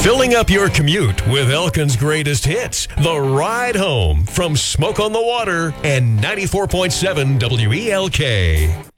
Filling up your commute with Elkin's greatest hits. The Ride Home from Smoke on the Water and 94.7 WELK.